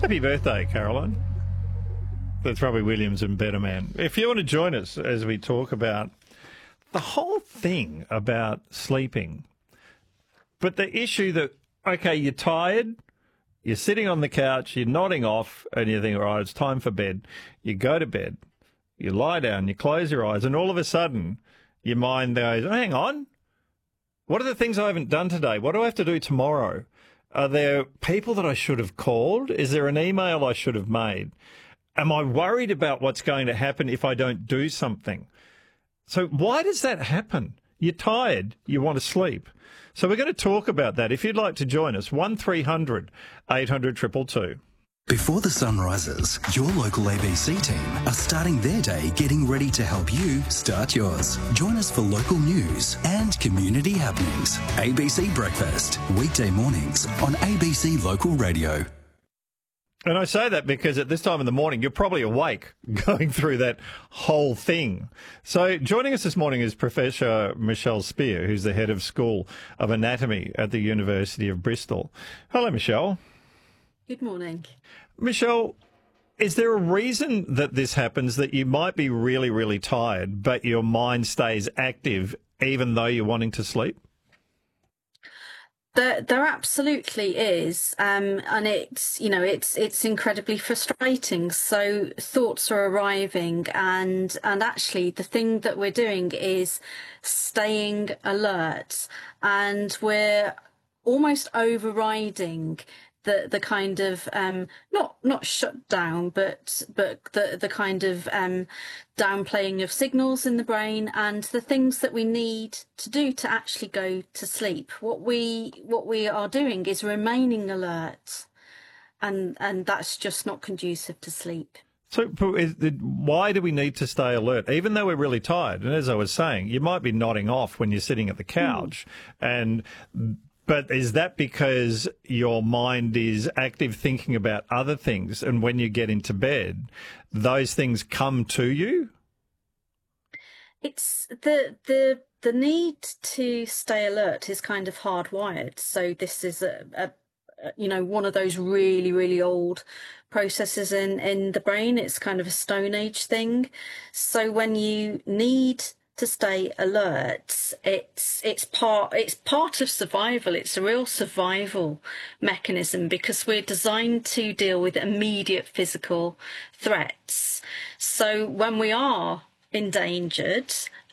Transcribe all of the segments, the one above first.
Happy birthday, Caroline. That's Robbie Williams and Better Man. If you want to join us as we talk about the whole thing about sleeping, but the issue that, okay, you're tired, you're sitting on the couch, you're nodding off, and you think, all right, it's time for bed. You go to bed, you lie down, you close your eyes, and all of a sudden your mind goes, hang on, what are the things I haven't done today? What do I have to do tomorrow? Are there people that I should have called? Is there an email I should have made? Am I worried about what's going to happen if I don't do something? So why does that happen? You're tired, you want to sleep. So we're going to talk about that. If you'd like to join us, 1300 800 222. Before the sun rises, your local ABC team are starting their day getting ready to help you start yours. Join us for local news and community happenings. ABC Breakfast, weekday mornings on ABC Local Radio. And I say that because at this time in the morning, you're probably awake going through that whole thing. So joining us this morning is Professor Michelle Spear, who's the head of School of Anatomy at the University of Bristol. Hello, Michelle. Good morning. Michelle, is there a reason that this happens, that you might be really, really tired, but your mind stays active even though you're wanting to sleep? There absolutely is, and it's incredibly frustrating. So thoughts are arriving, and actually the thing that we're doing is staying alert, and we're almost overriding the kind of not shut down, but the kind of downplaying of signals in the brain and the things that we need to do to actually go to sleep. What we are doing is remaining alert, and that's just not conducive to sleep. So why do we need to stay alert, even though we're really tired? And as I was saying, you might be nodding off when you're sitting at the couch, but is that because your mind is active thinking about other things, and when you get into bed, those things come to you? It's the need to stay alert is kind of hardwired. So this is one of those really, really old processes in the brain. It's kind of a Stone Age thing. So when you need to stay alert, it's part of survival. It's a real survival mechanism because we're designed to deal with immediate physical threats. So when we are endangered,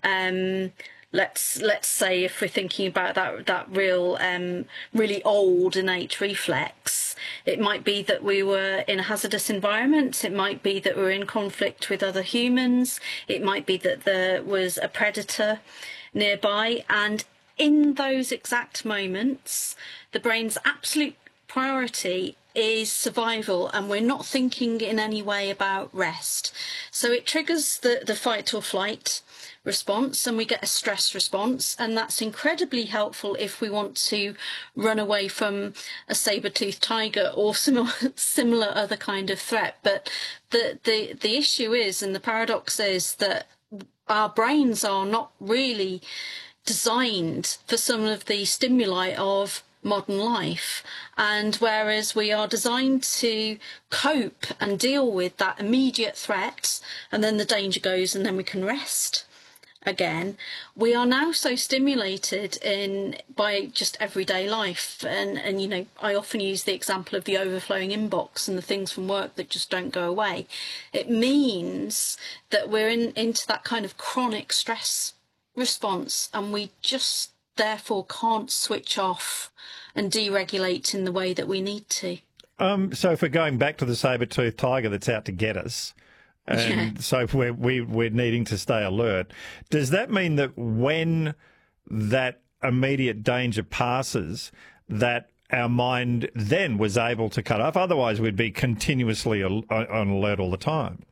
let's say if we're thinking about that real really old innate reflex, it might be that we were in a hazardous environment, it might be that we're in conflict with other humans, it might be that there was a predator nearby, and in those exact moments the brain's absolute priority is survival, and we're not thinking in any way about rest. So it triggers the fight or flight response, and we get a stress response, and that's incredibly helpful if we want to run away from a saber-toothed tiger or similar other kind of threat. But the issue is, and the paradox is, that our brains are not really designed for some of the stimuli of modern life, and whereas we are designed to cope and deal with that immediate threat, and then the danger goes and then we can rest again, we are now so stimulated by just everyday life, and I often use the example of the overflowing inbox and the things from work that just don't go away. It means that we're into that kind of chronic stress response, and we just therefore can't switch off and deregulate in the way that we need to. So if we're going back to the saber-toothed tiger that's out to get us, and so if we're needing to stay alert, does that mean that when that immediate danger passes, that our mind then was able to cut off? Otherwise, we'd be continuously on alert all the time.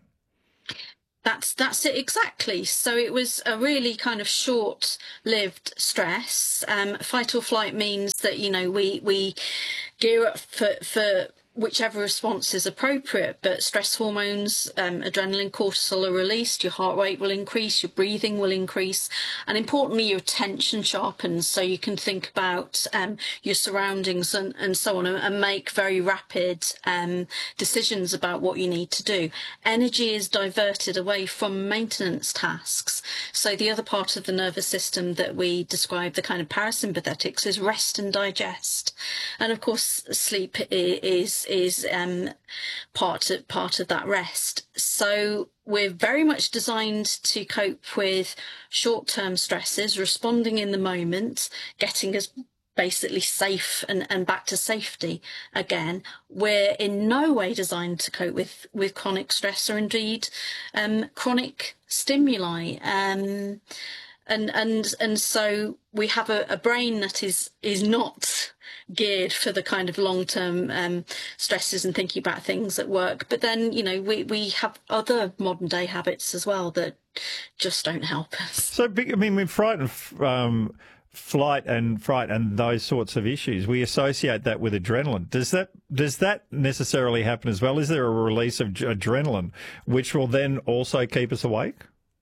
That's it exactly. So it was a really kind of short-lived stress. Fight or flight means that we gear up for whichever response is appropriate, but stress hormones, adrenaline, cortisol are released, your heart rate will increase, your breathing will increase, and importantly, your attention sharpens, so you can think about your surroundings and so on, and make very rapid decisions about what you need to do. Energy is diverted away from maintenance tasks. So the other part of the nervous system that we describe, the kind of parasympathetics, is rest and digest. And of course, sleep is part of that rest. So we're very much designed to cope with short-term stresses, responding in the moment, getting us basically safe and back to safety again. We're in no way designed to cope with chronic stress or indeed chronic stimuli. And so we have a brain that is not geared for the kind of long-term stresses and thinking about things at work. But then, we have other modern day habits as well that just don't help us. So, I mean, with flight and fright and those sorts of issues, we associate that with adrenaline. Does that necessarily happen as well? Is there a release of adrenaline which will then also keep us awake?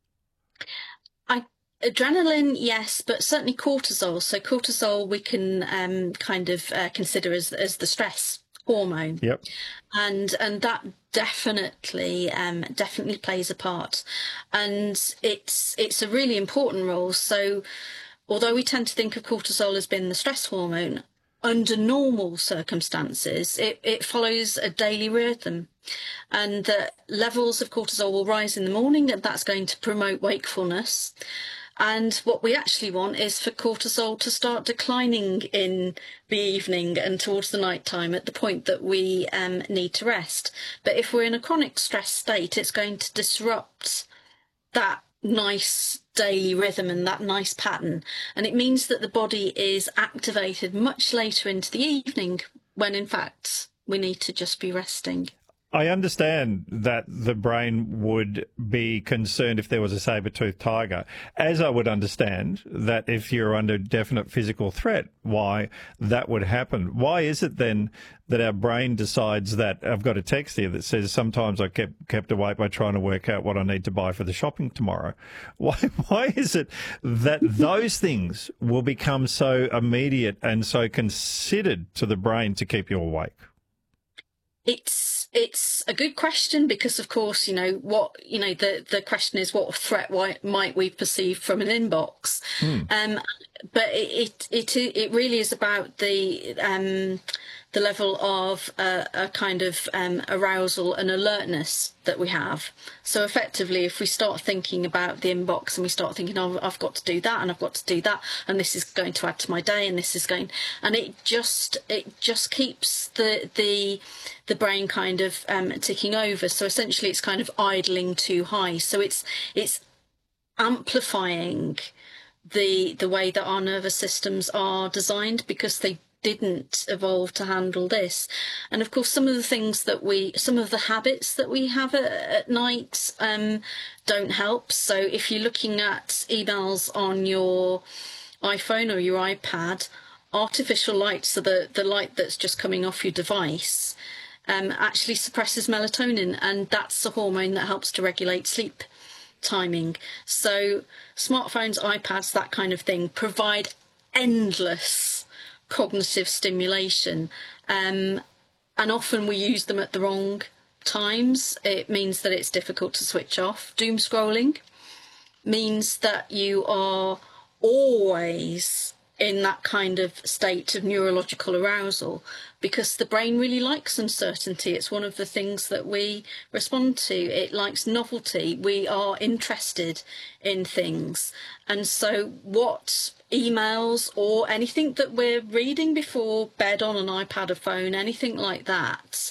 Adrenaline, yes, but certainly cortisol. So cortisol we can consider as the stress hormone. Yep. And that definitely plays a part. And it's a really important role. So although we tend to think of cortisol as being the stress hormone, under normal circumstances, it follows a daily rhythm. And the levels of cortisol will rise in the morning, and that's going to promote wakefulness. And what we actually want is for cortisol to start declining in the evening and towards the night time at the point that we need to rest. But if we're in a chronic stress state, it's going to disrupt that nice daily rhythm and that nice pattern. And it means that the body is activated much later into the evening when, in fact, we need to just be resting. I understand that the brain would be concerned if there was a saber-toothed tiger, as I would understand that if you're under definite physical threat, why that would happen. Why is it then that our brain decides that? I've got a text here that says sometimes I kept awake by trying to work out what I need to buy for the shopping tomorrow. Why is it that those things will become so immediate and so considered to the brain to keep you awake? It's a good question because, of course, the question is what threat might we perceive from an inbox? But it really is about the level of a kind of arousal and alertness that we have. So effectively, if we start thinking about the inbox and we start thinking, oh, I've got to do that and I've got to do that, and this is going to add to my day, and this is going, and it just keeps the brain kind of ticking over. So essentially, it's kind of idling too high. So it's amplifying the way that our nervous systems are designed because they didn't evolve to handle this. And of course, some of the habits that we have at night don't help. So if you're looking at emails on your iPhone or your iPad, artificial light, so the light that's just coming off your device, actually suppresses melatonin, and that's the hormone that helps to regulate sleep timing. So smartphones, iPads, that kind of thing provide endless cognitive stimulation, and often we use them at the wrong times. It means that it's difficult to switch off. Doom scrolling means that you are always in that kind of state of neurological arousal because the brain really likes uncertainty. It's one of the things that we respond to. It likes novelty. We are interested in things. And so what emails or anything that we're reading before bed on an iPad or phone, anything like that,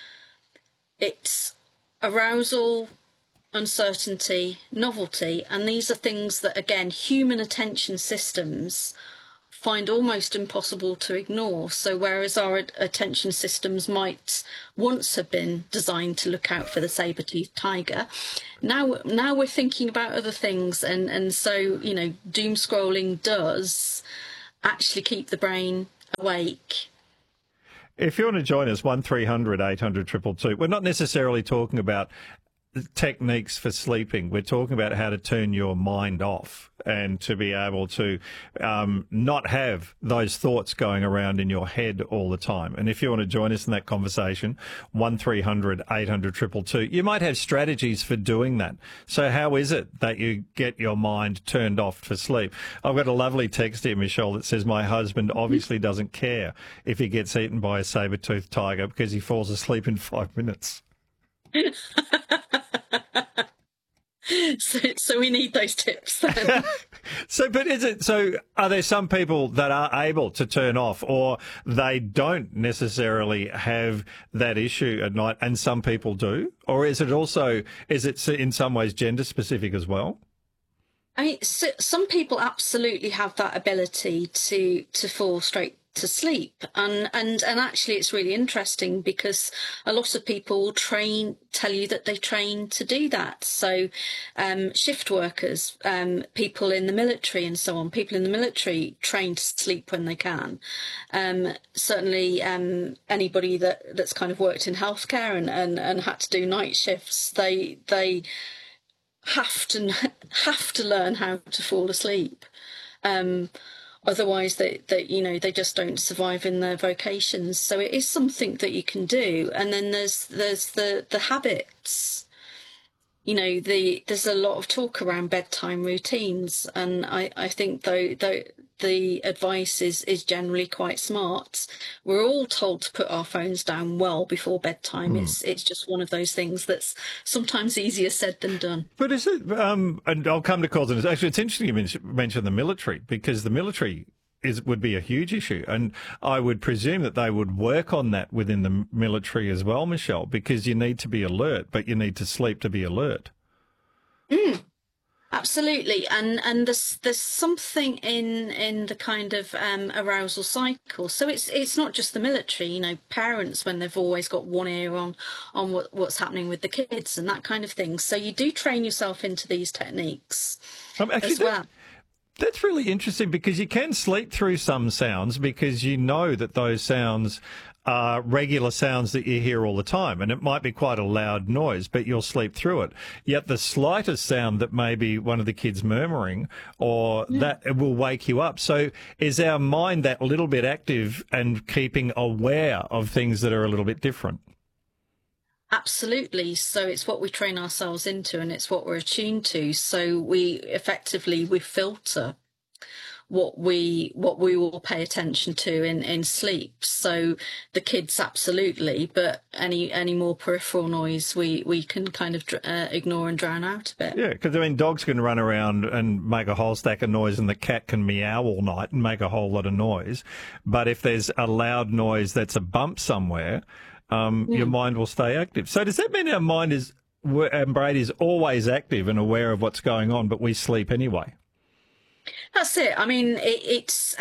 it's arousal, uncertainty, novelty, and these are things that, again, human attention systems find almost impossible to ignore. So whereas our attention systems might once have been designed to look out for the saber-toothed tiger, now we're thinking about other things, and so doom scrolling does actually keep the brain awake. If you want to join us, 1300 800 222. We're not necessarily talking about techniques for sleeping. We're talking about how to turn your mind off and to be able to not have those thoughts going around in your head all the time. And if you want to join us in that conversation, 1300 800 222, you might have strategies for doing that. So how is it that you get your mind turned off for sleep? I've got a lovely text here, Michelle, that says my husband obviously doesn't care if he gets eaten by a saber-toothed tiger because he falls asleep in 5 minutes. So we need those tips then. So are there some people that are able to turn off, or they don't necessarily have that issue at night and some people do? Or is it in some ways gender specific as well? I mean, some people absolutely have that ability to fall straight to sleep, and actually it's really interesting because a lot of people tell you that they train to do that. So shift workers, people in the military and so on, people in the military train to sleep when they can. Certainly anybody that's kind of worked in healthcare and had to do night shifts, they have to learn how to fall asleep. Otherwise, they just don't survive in their vocations. So it is something that you can do. And then there's the habits. There's a lot of talk around bedtime routines, and I think though the advice is generally quite smart. We're all told to put our phones down well before bedtime. It's just one of those things that's sometimes easier said than done. But is it? And I'll come to calls. And actually, it's interesting you mention the military, because the military would be a huge issue, and I would presume that they would work on that within the military as well, Michelle, because you need to be alert, but you need to sleep to be alert. Absolutely, and there's something in the kind of arousal cycle. So it's not just the military. Parents, when they've always got one ear on what's happening with the kids and that kind of thing. So you do train yourself into these techniques as well. That's really interesting, because you can sleep through some sounds because you know that those sounds are regular sounds that you hear all the time, and it might be quite a loud noise, but you'll sleep through it. Yet the slightest sound that may be one of the kids murmuring, or that it will wake you up. So is our mind that little bit active and keeping aware of things that are a little bit different? Absolutely. So it's what we train ourselves into, and it's what we're attuned to. So we filter what we will pay attention to in sleep. So the kids absolutely, but any more peripheral noise we can kind of ignore and drown out a bit. Yeah, because dogs can run around and make a whole stack of noise, and the cat can meow all night and make a whole lot of noise. But if there's a loud noise that's a bump somewhere, your mind will stay active. So does that mean our mind and brain is always active and aware of what's going on, but we sleep anyway? That's it. I mean, it's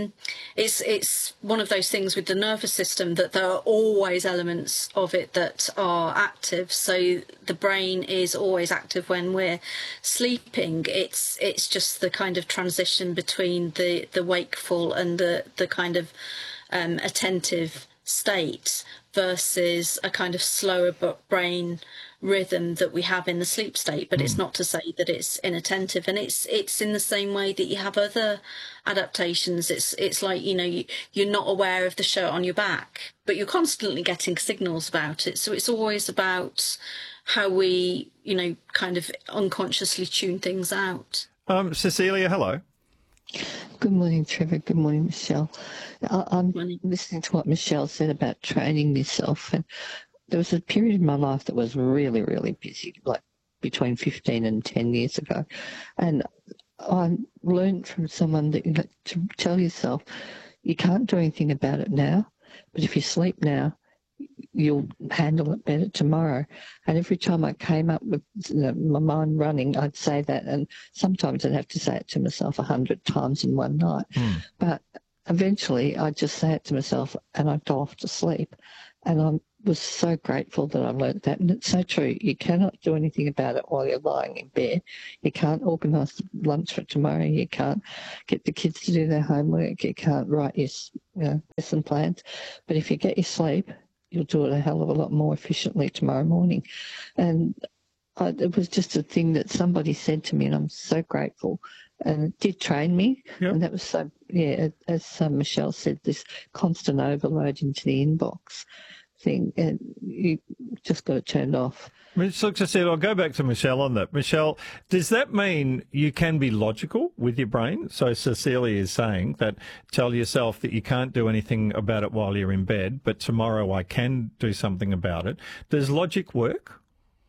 one of those things with the nervous system that there are always elements of it that are active. So the brain is always active when we're sleeping. It's just the kind of transition between the wakeful and the kind of attentive state versus a kind of slower brain rhythm that we have in the sleep state. But it's not to say that it's inattentive, and it's in the same way that you have other adaptations. It's like you're not aware of the shirt on your back, but you're constantly getting signals about it. So it's always about how we kind of unconsciously tune things out. Cecilia, hello. Good morning, Trevor. Good morning, Michelle. I'm listening to what Michelle said about training myself, and there was a period in my life that was really, really busy, like between 15 and 10 years ago, and I learned from someone that to tell yourself you can't do anything about it now, but if you sleep now, you'll handle it better tomorrow. And every time I came up with my mind running, I'd say that, and sometimes I'd have to say it to myself 100 times in one night. But eventually I'd just say it to myself and I'd go off to sleep. And was so grateful that I learnt that. And it's so true. You cannot do anything about it while you're lying in bed. You can't organise lunch for tomorrow. You can't get the kids to do their homework. You can't write your lesson plans. But if you get your sleep, you'll do it a hell of a lot more efficiently tomorrow morning. And it was just a thing that somebody said to me, and I'm so grateful. And it did train me. Yep. And that was so, as Michelle said, this constant overload into the inbox thing, and you just got it turned off. Look, I said, I'll go back to Michelle on that. Michelle, does that mean you can be logical with your brain? So Cecilia is saying that tell yourself that you can't do anything about it while you're in bed, but tomorrow I can do something about it. Does logic work?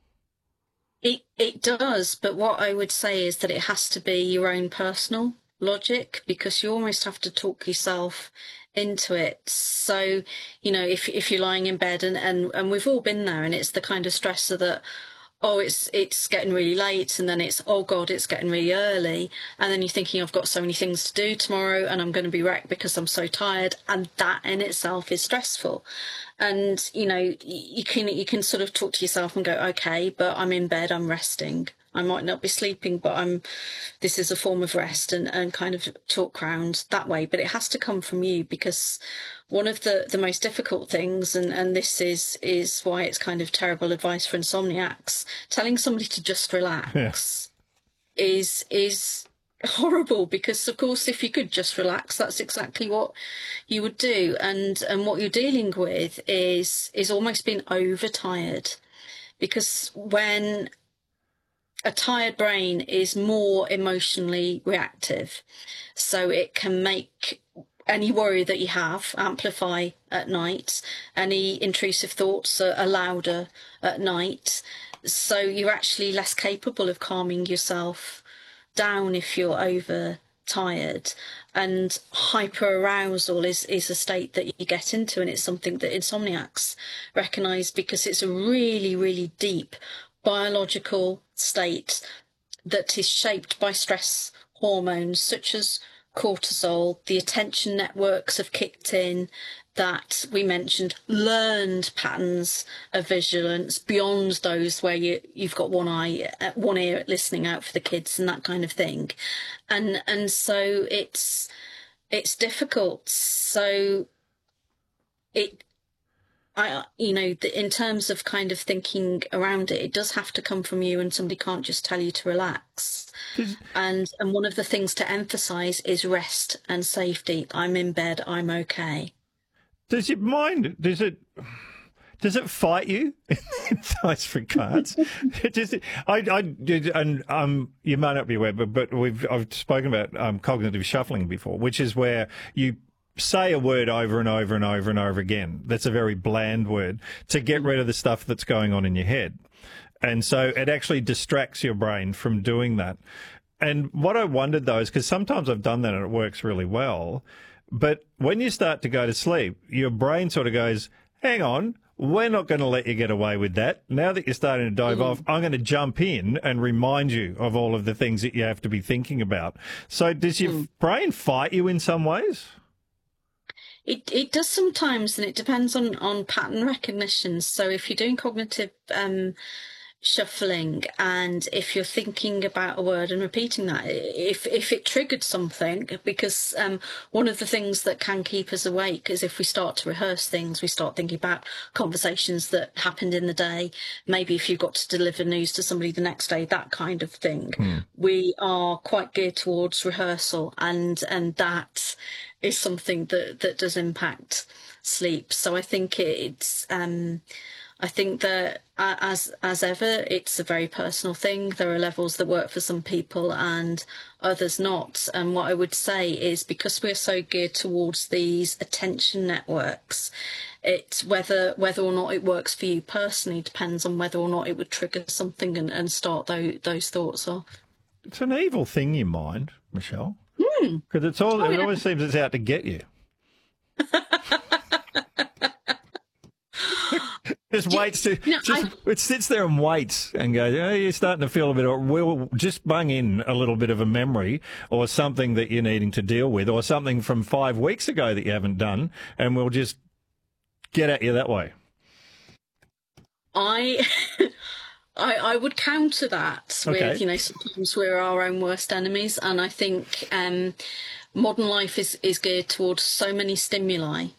It does, but what I would say is that it has to be your own personal logic, because you almost have to talk yourself into it. So, if you're lying in bed and we've all been there, and it's the kind of stressor that, it's getting really late, and then it's, oh God, it's getting really early, and then you're thinking, I've got so many things to do tomorrow and I'm going to be wrecked because I'm so tired, and that in itself is stressful. And you can sort of talk to yourself and go, okay, but I'm in bed, I'm resting, I might not be sleeping, but this is a form of rest, and kind of talk round that way. But it has to come from you, because one of the most difficult things, and this is why it's kind of terrible advice for insomniacs, telling somebody to just relax is horrible, because of course if you could just relax, that's exactly what you would do. And what you're dealing with is almost being overtired, because when a tired brain is more emotionally reactive, so it can make any worry that you have amplify at night. Any intrusive thoughts are louder at night. So you're actually less capable of calming yourself down if you're overtired. And hyperarousal is a state that you get into, and it's something that insomniacs recognise, because it's a really, really deep biological state that is shaped by stress hormones such as cortisol. The attention networks have kicked in, that we mentioned, learned patterns of vigilance beyond those where you've got one ear listening out for the kids and that kind of thing, and so it's difficult. So in terms of kind of thinking around it, it does have to come from you, and somebody can't just tell you to relax. And one of the things to emphasise is rest and safety. I'm in bed, I'm okay. Does your mind, does it fight you in those regards? You may not be aware, but I've spoken about cognitive shuffling before, which is where you say a word over and over and over and over again. That's a very bland word to get rid of the stuff that's going on in your head. And so it actually distracts your brain from doing that. And what I wondered, though, is because sometimes I've done that and it works really well. But when you start to go to sleep, your brain sort of goes, hang on, we're not going to let you get away with that. Now that you're starting to doze off, I'm going to jump in and remind you of all of the things that you have to be thinking about. So does your brain fight you in some ways? It does sometimes, and it depends on pattern recognition. So if you're doing cognitive shuffling, and if you're thinking about a word and repeating that, if it triggered something, because one of the things that can keep us awake is if we start to rehearse things, we start thinking about conversations that happened in the day, maybe if you've got to deliver news to somebody the next day, that kind of thing. We are quite geared towards rehearsal, and that is something that does impact sleep. So I think I think that, as ever, it's a very personal thing. There are levels that work for some people and others not. And what I would say is, because we're so geared towards these attention networks, it's whether or not it works for you personally depends on whether or not it would trigger something and start those thoughts off. It's an evil thing, your mind, Michelle. Because it always seems it's out to get you. It sits there and waits and goes, you're starting to feel a bit, or we'll just bung in a little bit of a memory or something that you're needing to deal with, or something from 5 weeks ago that you haven't done, and we'll just get at you that way. I I would counter that Okay. with, you know, sometimes we're our own worst enemies, and I think modern life is geared towards so many stimuli